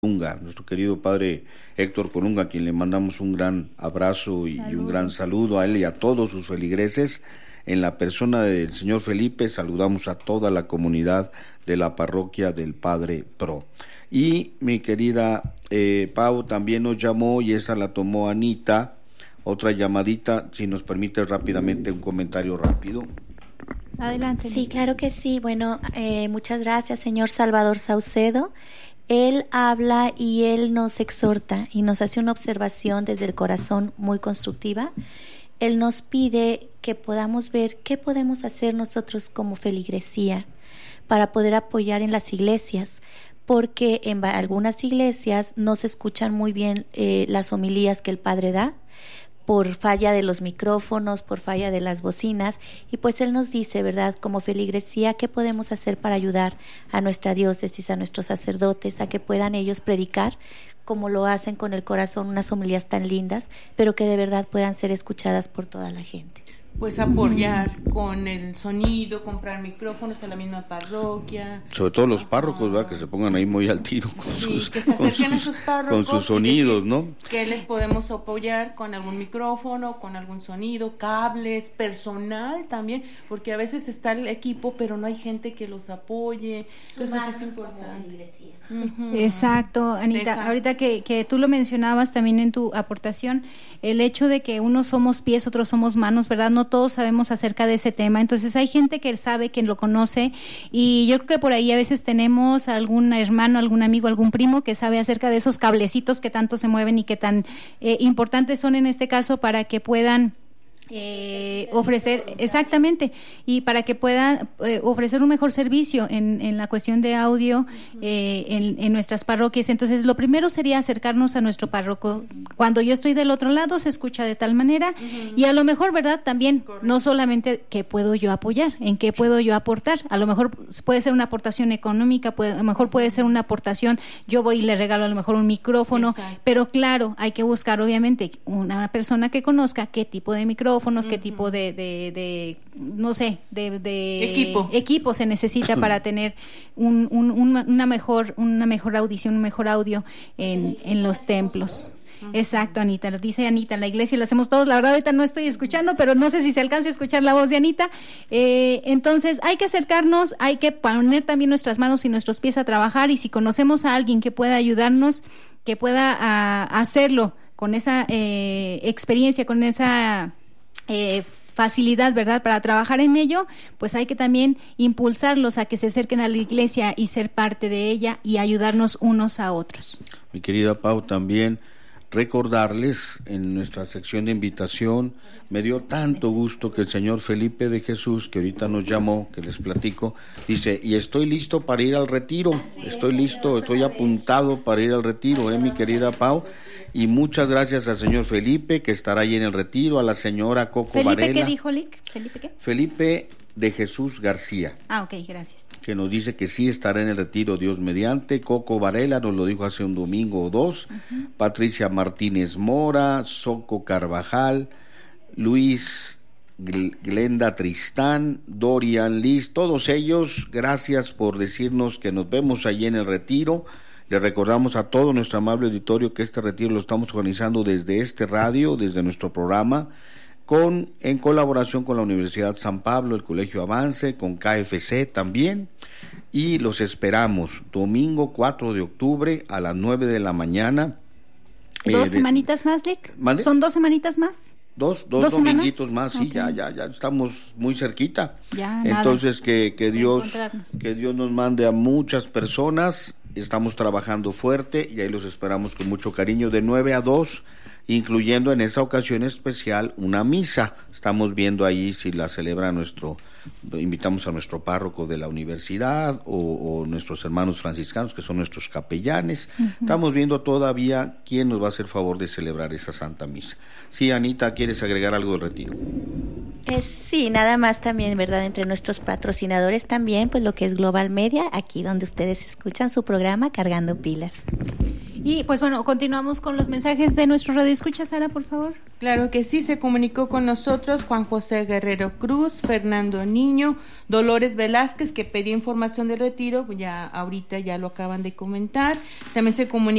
Colunga, nuestro querido padre Héctor Colunga, a quien le mandamos un gran abrazo y un gran saludo a él y a todos sus feligreses. En la persona del señor Felipe, saludamos a toda la comunidad de la parroquia del Padre Pro. Y mi querida Pau también nos llamó, y esa la tomó Anita, otra llamadita, si nos permite rápidamente un comentario rápido. Adelante. Sí, claro que sí. Bueno, muchas gracias, señor Salvador Saucedo. Él habla y él nos exhorta y nos hace una observación desde el corazón muy constructiva. Él nos pide que podamos ver qué podemos hacer nosotros como feligresía para poder apoyar en las iglesias, porque en algunas iglesias no se escuchan muy bien las homilías que el padre da, por falla de los micrófonos, por falla de las bocinas, y pues él nos dice, ¿verdad?, como feligresía, ¿qué podemos hacer para ayudar a nuestra diócesis, a nuestros sacerdotes, a que puedan ellos predicar como lo hacen con el corazón, unas homilías tan lindas, pero que de verdad puedan ser escuchadas por toda la gente? Pues apoyar con el sonido, comprar micrófonos a la misma parroquia. Sobre todo los párrocos, ¿verdad? Que se pongan ahí muy al tiro con que se acerquen a sus párrocos, con sus sonidos, decir, ¿no? Que les podemos apoyar con algún micrófono, con algún sonido, cables, personal también, porque a veces está el equipo, pero no hay gente que los apoye. Entonces es importante. Exacto, Anita. Exacto. Ahorita que tú lo mencionabas también en tu aportación, el hecho de que unos somos pies, otros somos manos, ¿verdad? No todos sabemos acerca de ese tema, entonces hay gente que sabe, que lo conoce, y yo creo que por ahí a veces tenemos algún hermano, algún amigo, algún primo que sabe acerca de esos cablecitos que tanto se mueven y que tan importantes son en este caso para que puedan ofrecer, exactamente, y para que puedan ofrecer un mejor servicio en la cuestión de audio en nuestras parroquias. Entonces lo primero sería acercarnos a nuestro párroco. Cuando yo estoy del otro lado se escucha de tal manera, y a lo mejor, ¿verdad?, también no solamente qué puedo yo apoyar, en qué puedo yo aportar, a lo mejor puede ser una aportación económica, a lo mejor puede ser una aportación, yo voy y le regalo a lo mejor un micrófono. Exacto. Pero claro, hay que buscar obviamente una persona que conozca qué tipo de micrófono, qué tipo de no sé, de equipo se necesita para tener una mejor audición, un mejor audio en los templos. Exacto, Anita, lo dice Anita, en la iglesia lo hacemos todos. La verdad ahorita no estoy escuchando, pero no sé si se alcanza a escuchar la voz de Anita. Entonces hay que acercarnos, hay que poner también nuestras manos y nuestros pies a trabajar, y si conocemos a alguien que pueda ayudarnos, que pueda hacerlo con esa experiencia, con esa facilidad, ¿verdad?, para trabajar en ello, pues hay que también impulsarlos a que se acerquen a la iglesia y ser parte de ella y ayudarnos unos a otros. Mi querida Pau, también recordarles en nuestra sección de invitación, me dio tanto gusto que el señor Felipe de Jesús, que ahorita nos llamó, que les platico, dice, y estoy listo para ir al retiro, estoy listo, estoy apuntado para ir al retiro, mi querida Pau, y muchas gracias al señor Felipe, que estará ahí en el retiro, a la señora Coco ¿Felipe Varela. ¿Qué dijo, Lick? ¿Felipe qué? Felipe de Jesús García. Ok, gracias. Que nos dice que sí estará en el retiro, Dios mediante. Coco Varela nos lo dijo hace un domingo o dos. Patricia Martínez Mora, Soco Carvajal, Luis Glenda Tristán, Dorian Liz, todos ellos, gracias por decirnos que nos vemos allí en el retiro. Le recordamos a todo nuestro amable auditorio que este retiro lo estamos organizando desde este radio, desde nuestro programa, en colaboración con la Universidad San Pablo, el Colegio Avance, con KFC también, y los esperamos domingo 4 de octubre a las 9 de la mañana. ¿2 semanitas más, Lick? ¿Mande? ¿Son 2 semanitas más? Dos dominguitos más, sí, okay. ya estamos muy cerquita. Ya, entonces que Dios nos mande a muchas personas. Estamos trabajando fuerte y ahí los esperamos con mucho cariño de 9 a 2, incluyendo en esa ocasión especial una misa. Estamos viendo ahí si la celebra invitamos a nuestro párroco de la universidad o nuestros hermanos franciscanos, que son nuestros capellanes. Estamos viendo todavía quién nos va a hacer favor de celebrar esa Santa Misa. Sí, Anita, ¿quieres agregar algo del retiro? Sí, nada más también, ¿verdad? Entre nuestros patrocinadores también, pues lo que es Global Media, aquí donde ustedes escuchan su programa Cargando Pilas. Y pues bueno, continuamos con los mensajes de nuestro radioescucha, Sara, por favor. Claro que sí, se comunicó con nosotros Juan José Guerrero Cruz, Fernando Niño, Dolores Velázquez, que pedía información del retiro, ahorita ya lo acaban de comentar. También se comunicó